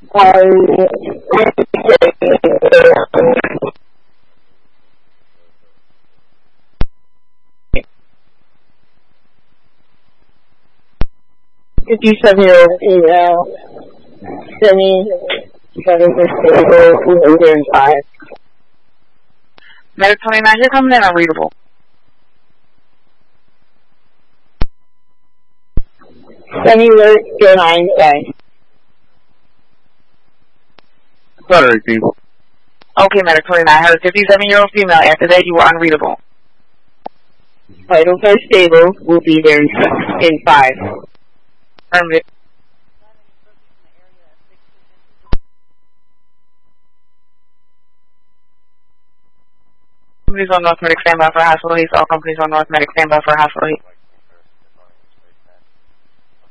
If you sub-year-old female, semi-7 stable, behavior in 5. Medic 29, you're coming in unreadable. Semi-alert, Joe 9, say. Better 18. Okay, Medic 29, I heard 57-year-old female. After that, you were unreadable. Vitals are stable, will be there in 5. Earned it. Companies on North Medic, stand by for hospital heat. All companies on North Medic, stand by for hospital heat.